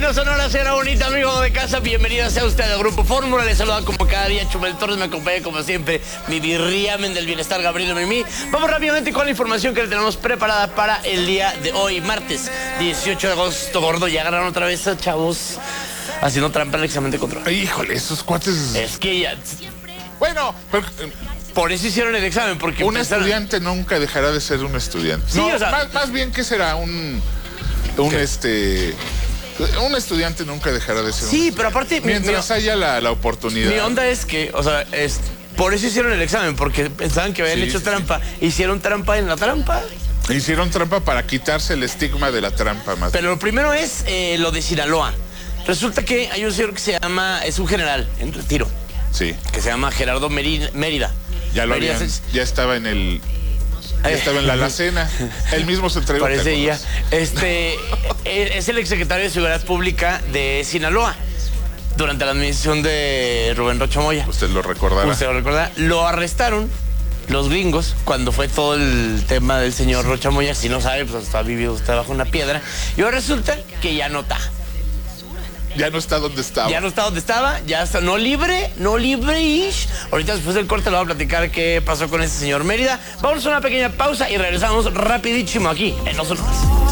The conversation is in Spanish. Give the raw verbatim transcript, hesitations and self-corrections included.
Bueno, Sonora, señora bonita, amigo de casa, bienvenida sea usted al Grupo Fórmula. Le saluda como cada día Chumel Torres, me acompaña como siempre mi birriamen del bienestar, Gabriel Mimi. Vamos rápidamente con la información que le tenemos preparada para el día de hoy, martes dieciocho de agosto. Gordo, ya agarraron otra vez a chavos haciendo trampa en el examen de control. Híjole, esos cuates... Es que ya... Bueno, pero... Por eso hicieron el examen, porque... Un pensaron... estudiante nunca dejará de ser un estudiante. Sí, no, o sea... más, más bien, ¿qué será? Un... Un, ¿Qué? este... Un estudiante nunca dejará de ser Sí, un pero aparte... Mientras mi, haya la, la oportunidad. Mi onda es que, o sea, es... Por eso hicieron el examen, porque pensaban que habían sí, hecho sí, trampa. Sí. Hicieron trampa en la trampa. Hicieron trampa para quitarse el estigma de la trampa más. Pero lo primero es eh, lo de Sinaloa. Resulta que hay un señor que se llama... Es un general en retiro. Sí. Que se llama Gerardo Mérida. Ya lo Mérida habían, es... ya estaba en el... Ya estaba en la alacena. Él mismo se entregó. Parece ya. Este es el exsecretario de Seguridad Pública de Sinaloa durante la administración de Rubén Rocha Moya. Usted lo recordará. Usted lo recordará. Lo arrestaron los gringos cuando fue todo el tema del señor Rocha Moya. Si no sabe, pues está vivido usted bajo una piedra. Y ahora resulta que ya no está. Ya no está donde estaba. Ya no está donde estaba, ya está, no libre, no libre-ish. Ahorita después del corte le voy a platicar qué pasó con este señor Mérida. Vamos a una pequeña pausa y regresamos rapidísimo aquí en Nosotros.